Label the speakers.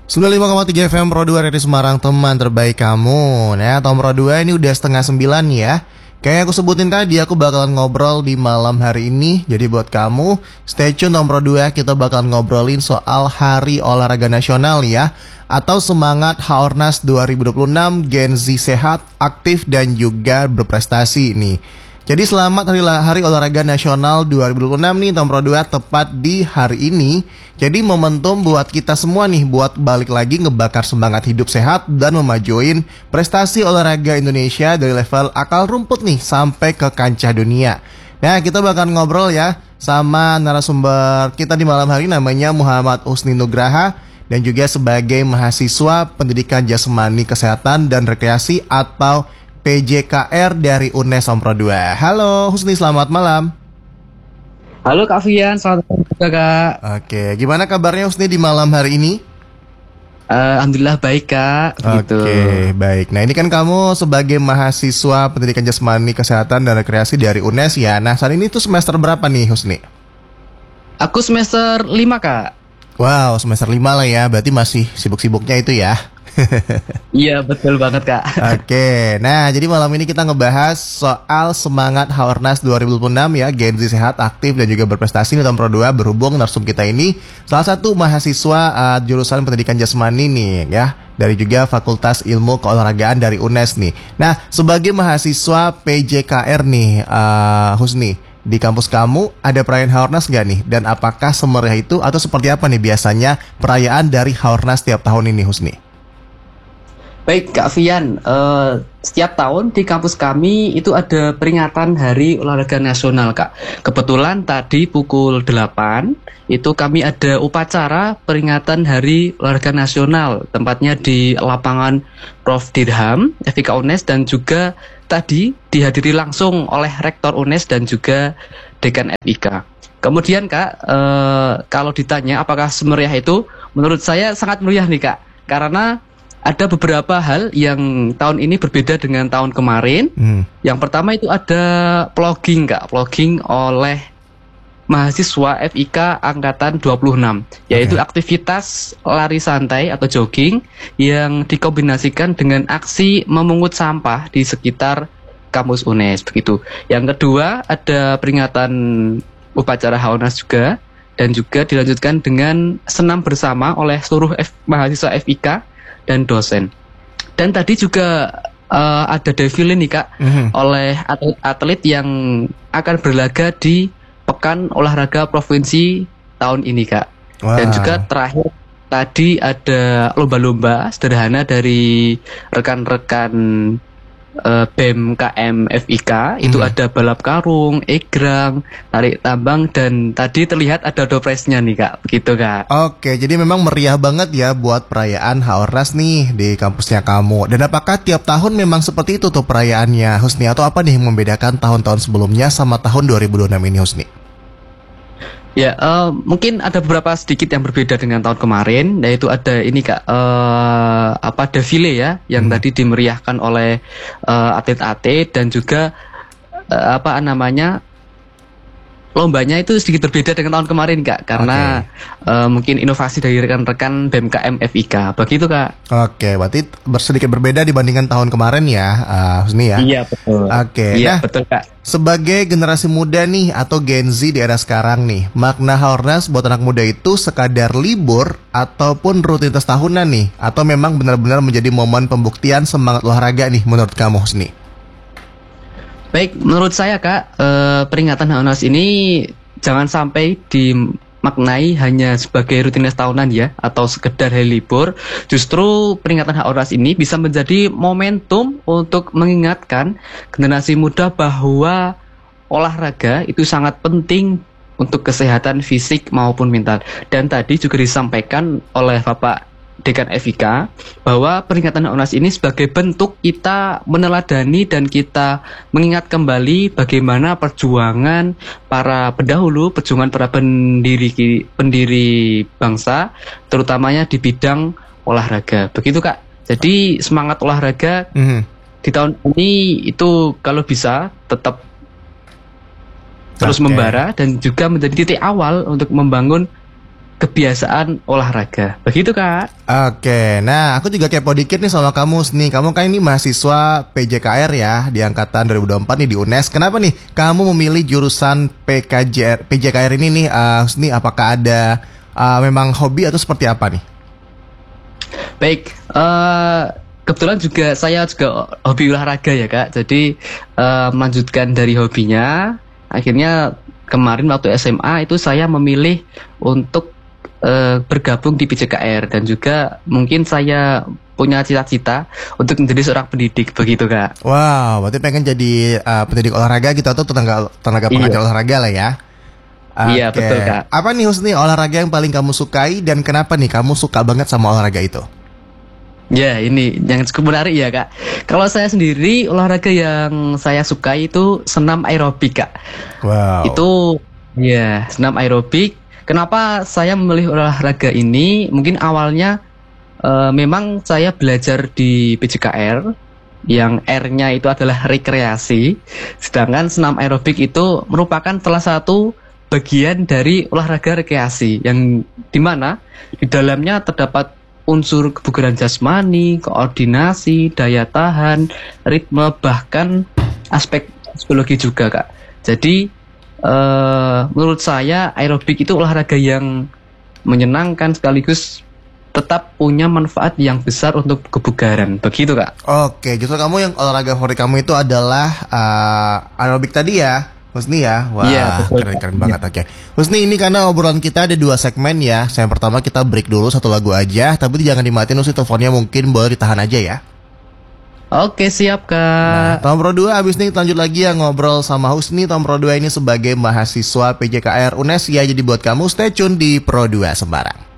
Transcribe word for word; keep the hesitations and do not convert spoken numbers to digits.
Speaker 1: sembilan puluh lima koma tiga F M Pro dua dari Semarang, teman terbaik kamu. Nah, Tom Pro dua ini udah setengah sembilan ya. Kayak aku sebutin tadi, aku bakalan ngobrol di malam hari ini. Jadi buat kamu, stay tune Tom Pro dua, kita bakalan ngobrolin soal Hari Olahraga Nasional ya, atau semangat Haornas dua ribu dua puluh enam, Gen Z sehat, aktif, dan juga berprestasi nih. Jadi selamat Hari, Hari Olahraga Nasional dua ribu dua puluh enam nih Tom Pro dua, tepat di hari ini. Jadi momentum buat kita semua nih, buat balik lagi ngebakar semangat hidup sehat dan memajuin prestasi olahraga Indonesia dari level akal rumput nih sampai ke kancah dunia. Nah, kita bakal ngobrol ya sama narasumber kita di malam hari, namanya Muhammad Husni Nugraha, dan juga sebagai mahasiswa Pendidikan Jasmani Kesehatan dan Rekreasi atau P J K R dari U N E S Tom Pro dua. Halo Husni, selamat malam.
Speaker 2: Halo Kak Fian, selamat malam juga Kak.
Speaker 1: Oke, gimana kabarnya Husni di malam hari ini?
Speaker 2: Uh, Alhamdulillah baik Kak.
Speaker 1: Oke,
Speaker 2: gitu.
Speaker 1: baik. Nah, ini kan kamu sebagai mahasiswa Pendidikan Jasmani Kesehatan dan Rekreasi dari U N E S ya. Nah, saat ini tuh semester berapa nih Husni?
Speaker 2: Aku semester lima Kak.
Speaker 1: Wow, semester lima lah ya, berarti masih sibuk-sibuknya itu ya.
Speaker 2: Iya, betul banget Kak.
Speaker 1: Oke, nah jadi malam ini kita ngebahas soal semangat Haornas dua ribu dua puluh enam ya, Gen Z sehat, aktif, dan juga berprestasi nih Tom Pro dua. Berhubung narsum kita ini salah satu mahasiswa uh, jurusan Pendidikan Jasmani nih ya, dari juga Fakultas Ilmu Keolahragaan dari U N E S nih. Nah, sebagai mahasiswa P J K R nih uh, Husni, di kampus kamu ada perayaan Haornas gak nih? Dan apakah semeriah itu atau seperti apa nih biasanya perayaan dari Haornas tiap tahun ini Husni?
Speaker 2: Baik Kak Fian, uh, setiap tahun di kampus kami itu ada peringatan Hari Olahraga Nasional Kak. Kebetulan tadi pukul delapan itu kami ada upacara peringatan Hari Olahraga Nasional, tempatnya di lapangan Prof Dirham, F I K U N E S, dan juga tadi dihadiri langsung oleh Rektor U N E S dan juga Dekan F I K. Kemudian Kak, uh, kalau ditanya apakah semeriah itu, menurut saya sangat meriah nih Kak, karena ada beberapa hal yang tahun ini berbeda dengan tahun kemarin. Hmm. Yang pertama itu ada vlogging Kak, vlogging oleh mahasiswa F I K angkatan dua puluh enam, yaitu okay. aktivitas lari santai atau jogging yang dikombinasikan dengan aksi memungut sampah di sekitar kampus U N E S begitu. Yang kedua ada peringatan upacara Haornas juga, dan juga dilanjutkan dengan senam bersama oleh seluruh F- mahasiswa F I K dan dosen. Dan tadi juga uh, ada defile nih Kak, mm-hmm. oleh atlet-atlet yang akan berlaga di Pekan Olahraga Provinsi tahun ini Kak. Wow. Dan juga terakhir tadi ada lomba-lomba sederhana dari rekan-rekan uh, B E M K M F I K. Itu hmm. ada balap karung, egrang, tarik tambang, dan tadi terlihat ada dopresnya nih Kak, begitu Kak.
Speaker 1: Oke, jadi memang meriah banget ya buat perayaan Haornas nih di kampusnya kamu. Dan apakah tiap tahun memang seperti itu tuh perayaannya Husni, atau apa nih yang membedakan tahun-tahun sebelumnya sama tahun dua ribu dua puluh enam ini Husni?
Speaker 2: Ya, uh, mungkin ada beberapa sedikit yang berbeda dengan tahun kemarin, yaitu ada ini Kak, uh, apa defile ya, yang hmm. tadi dimeriahkan oleh uh, atlet-atlet, dan juga uh, apa namanya lombanya itu sedikit berbeda dengan tahun kemarin Kak, karena okay. uh, mungkin inovasi dari rekan-rekan B E M K M F I K, begitu Kak.
Speaker 1: Oke, berarti sedikit berbeda dibandingkan tahun kemarin ya, uh, Husni ya?
Speaker 2: Iya betul.
Speaker 1: Oke,
Speaker 2: iya,
Speaker 1: nah
Speaker 2: betul Kak.
Speaker 1: Sebagai generasi muda nih atau Gen Z di era sekarang nih, makna Haornas buat anak muda itu sekadar libur ataupun rutinitas tahunan nih, atau memang benar-benar menjadi momen pembuktian semangat olahraga nih menurut kamu Husni?
Speaker 2: Baik, menurut saya Kak, eh, peringatan Haornas ini jangan sampai dimaknai hanya sebagai rutinitas tahunan ya, atau sekedar hari libur. Justru peringatan Haornas ini bisa menjadi momentum untuk mengingatkan generasi muda bahwa olahraga itu sangat penting untuk kesehatan fisik maupun mental. Dan tadi juga disampaikan oleh Bapak Dekan F I K bahwa peringatan Haornas ini sebagai bentuk kita meneladani dan kita mengingat kembali bagaimana perjuangan para pendahulu, perjuangan para pendiri pendiri bangsa, terutamanya di bidang olahraga. Begitu Kak. Jadi semangat olahraga mm-hmm. di tahun ini itu kalau bisa tetap terus okay. membara, dan juga menjadi titik awal untuk membangun kebiasaan olahraga. Begitu Kak.
Speaker 1: Oke, nah aku juga kepo dikit nih sama kamu nih. Kamu kan ini mahasiswa P J K R ya di angkatan dua ribu dua puluh empat nih di U N E S. Kenapa nih kamu memilih jurusan P K J R, P J K R ini nih? Uh, Husni, apakah ada uh, memang hobi atau seperti apa nih?
Speaker 2: Baik, uh, kebetulan juga saya juga hobi olahraga ya Kak. Jadi uh, melanjutkan dari hobinya, akhirnya kemarin waktu S M A itu saya memilih untuk Uh, bergabung di P J K R dan juga mungkin saya punya cita-cita untuk menjadi seorang pendidik begitu Kak.
Speaker 1: Wow, berarti pengen jadi uh, pendidik olahraga gitu atau tenaga tenaga pengajar iya. olahraga lah ya? Okay.
Speaker 2: Iya betul Kak.
Speaker 1: Apa nih Husni olahraga yang paling kamu sukai dan kenapa nih kamu suka banget sama olahraga itu?
Speaker 2: Ya ini yang cukup menarik ya Kak. Kalau saya sendiri olahraga yang saya sukai itu senam aerobik Kak.
Speaker 1: Wow.
Speaker 2: Itu ya senam aerobik. Kenapa saya memilih olahraga ini? Mungkin awalnya uh, memang saya belajar di P J K R yang R-nya itu adalah rekreasi, sedangkan senam aerobik itu merupakan salah satu bagian dari olahraga rekreasi yang dimana di dalamnya terdapat unsur kebugaran jasmani, koordinasi, daya tahan, ritme, bahkan aspek psikologi juga Kak. Jadi Uh, menurut saya aerobik itu olahraga yang menyenangkan sekaligus tetap punya manfaat yang besar untuk kebugaran. Begitu Kak.
Speaker 1: Oke, justru kamu yang olahraga favorit kamu itu adalah uh, aerobik tadi ya, Husni ya. Wah,
Speaker 2: ya,
Speaker 1: keren-keren banget. Oke, Husni, ini karena obrolan kita ada dua segmen ya. Yang pertama kita break dulu satu lagu aja, tapi jangan dimatiin Husni, teleponnya mungkin boleh ditahan aja ya.
Speaker 2: Oke siap Kak.
Speaker 1: Nah, Tom Pro dua abis ini lanjut lagi ya ngobrol sama Husni. Tom Pro dua ini sebagai mahasiswa P J K R U N E S ya. Jadi buat kamu stay tune di Pro dua Sembarang.